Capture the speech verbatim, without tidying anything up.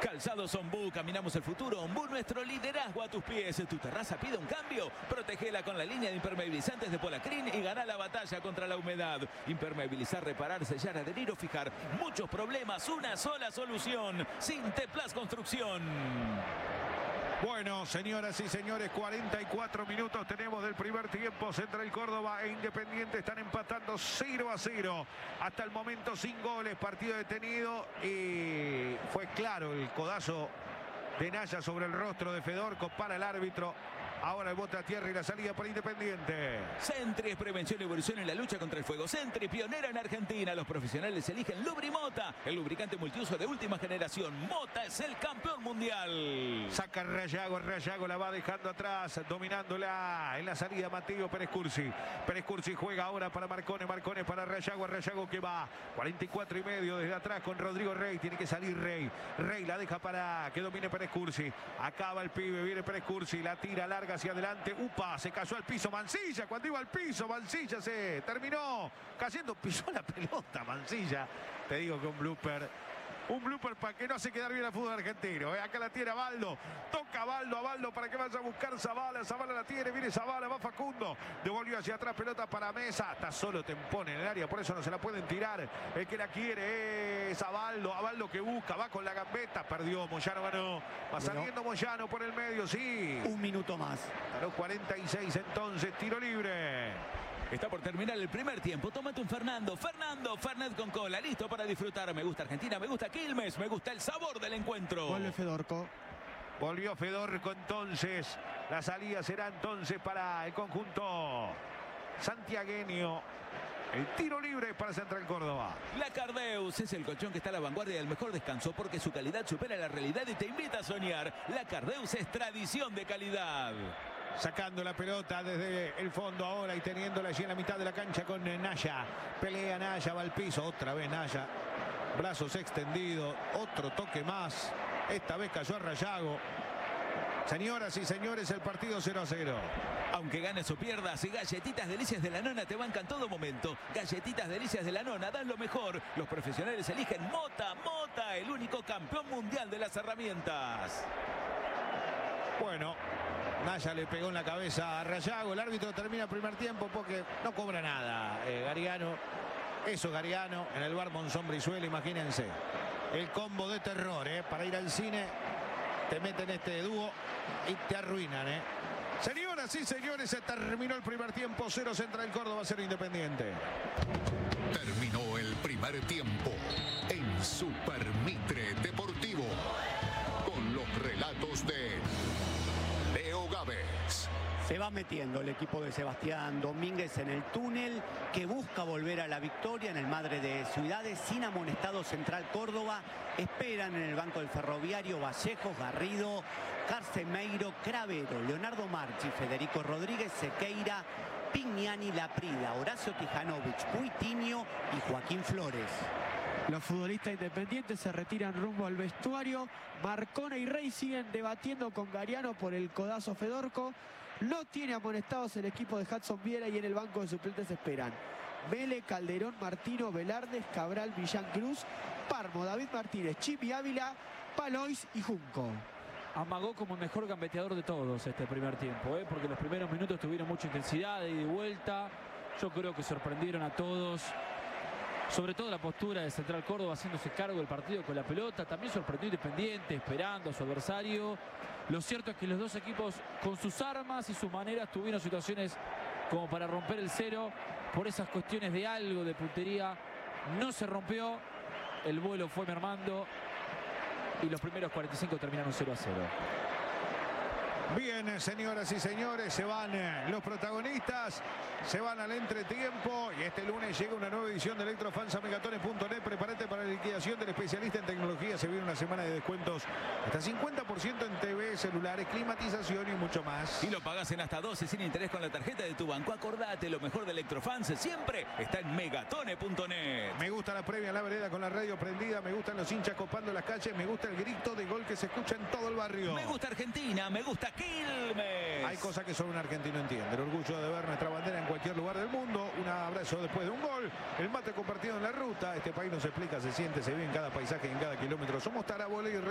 Calzados Ombú, caminamos el futuro. Ombú, nuestro liderazgo a tus pies. ¿Tu terraza pide un cambio? Protégela con la línea de impermeabilizantes de Polacrin y gana la batalla contra la humedad. Impermeabilizar, reparar, sellar, adherir o fijar. Muchos problemas, una sola solución. Sinteplas Construcción. Bueno, señoras y señores, cuarenta y cuatro minutos tenemos del primer tiempo. Central Córdoba e Independiente están empatando cero a cero. Hasta el momento sin goles, partido detenido. Y fue claro el codazo de Naya sobre el rostro de Fedorco para el árbitro. Ahora el bote a tierra y la salida para Independiente. Sentry es prevención y evolución en la lucha contra el fuego. Sentry, pionera en Argentina. Los profesionales eligen Lubrimota, el lubricante multiuso de última generación. Mota es el campeón mundial. Saca Rayago, Rayago la va dejando atrás, dominándola en la salida Mateo Pérez Cursi. Pérez Cursi juega ahora para Marcone, Marcone para Rayago, Rayago que va. cuarenta y cuatro y medio desde atrás con Rodrigo Rey. Tiene que salir Rey. Rey la deja para que domine Pérez Cursi. Acaba el pibe, viene Pérez Cursi, la tira larga hacia adelante. Upa, se cayó al piso Mancilla. Cuando iba al piso, Mancilla se terminó cayendo, pisó la pelota Mancilla. Te digo que un blooper. Un blooper para que no hace quedar bien al fútbol argentino. ¿eh? Acá la tiene Baldo. Toca Baldo a Baldo para que vaya a buscar Zavala. Zavala la tiene. Viene Zavala. Va Facundo. Devolvió hacia atrás. Pelota para Mesa. Está solo Tempón en el área. Por eso no se la pueden tirar. El que la quiere es a Baldo. A Baldo que busca. Va con la gambeta. Perdió. Moyano ganó. Va saliendo Moyano por el medio. Sí. Un minuto más. A los cuarenta y seis entonces. Tiro libre. Está por terminar el primer tiempo. Tómate un Fernando. Fernando, Fernet con cola. Listo para disfrutar. Me gusta Argentina, me gusta Quilmes, me gusta el sabor del encuentro. Vuelve Fedorco. Volvió Fedorco entonces. La salida será entonces para el conjunto santiagueño. El tiro libre para Central Córdoba. La Cardeus es el colchón que está a la vanguardia del mejor descanso porque su calidad supera la realidad y te invita a soñar. La Cardeus es tradición de calidad. Sacando la pelota desde el fondo ahora y teniéndola allí en la mitad de la cancha con Naya. Pelea Naya, va al piso. Otra vez Naya. Brazos extendidos. Otro toque más. Esta vez cayó a Rayago. Señoras y señores, el partido cero a cero. Aunque ganes o pierdas, Galletitas Delicias de la Nona te bancan todo momento. Galletitas Delicias de la Nona dan lo mejor. Los profesionales eligen Mota, Mota, el único campeón mundial de las herramientas. Bueno, Naya le pegó en la cabeza a Rayago. El árbitro termina el primer tiempo porque no cobra nada. Eh, Gariano, eso Gariano, en el bar Monzón Brizuela, imagínense. El combo de terror, eh, para ir al cine. Te meten este dúo y te arruinan, eh. Señoras y señores, se terminó el primer tiempo. Cero Central Córdoba, cero Independiente. Terminó el primer tiempo en Super Mitre Deportivo. Con los relatos de Leo Gávez. Se va metiendo el equipo de Sebastián Domínguez en el túnel que busca volver a la victoria en el Madre de Ciudades sin amonestado Central Córdoba. Esperan en el banco del Ferroviario Vallejos, Garrido, Carcemeiro, Cravero, Leonardo Marchi, Federico Rodríguez, Sequeira, Pignani, Laprida, Horacio Tijanovic, Puitinho y Joaquín Flores. Los futbolistas independientes se retiran rumbo al vestuario. Marcone y Rey siguen debatiendo con Gariano por el codazo Fedorco. No tiene amonestados el equipo de Hudson Viera y en el banco de suplentes esperan Mele, Calderón, Martino, Velardes, Cabral, Villán Cruz, Parmo, David Martínez, Chipi Ávila, Palois y Junco. Amagó como el mejor gambeteador de todos este primer tiempo, ¿eh? porque los primeros minutos tuvieron mucha intensidad de ida y vuelta. Yo creo que sorprendieron a todos. Sobre todo la postura de Central Córdoba haciéndose cargo del partido con la pelota. También sorprendió Independiente, esperando a su adversario. Lo cierto es que los dos equipos con sus armas y sus maneras tuvieron situaciones como para romper el cero. Por esas cuestiones de algo de puntería no se rompió. El vuelo fue mermando y los primeros cuarenta y cinco terminaron cero a cero. Bien, señoras y señores, se van los protagonistas, se van al entretiempo y este lunes llega una nueva edición de electrofansamengatone punto net. Prepárate para la liquidación del especialista en tecnología. Se viene una semana de descuentos hasta cincuenta por ciento en T V, celulares, climatización y mucho más. Y lo pagás en hasta doce sin interés con la tarjeta de tu banco. Acordate, lo mejor de Electrofans siempre está en megatone punto net. Me gusta la previa en la vereda con la radio prendida, me gustan los hinchas copando las calles, me gusta el grito de gol que se escucha en todo el barrio. Me gusta Argentina, me gusta Quilmes. Hay cosas que solo un argentino entiende. El orgullo de ver nuestra bandera en cualquier lugar del mundo. Un abrazo después de un gol. El mate compartido en la ruta. Este país nos explica, se siente, se ve en cada paisaje, en cada kilómetro. Somos Tarabola y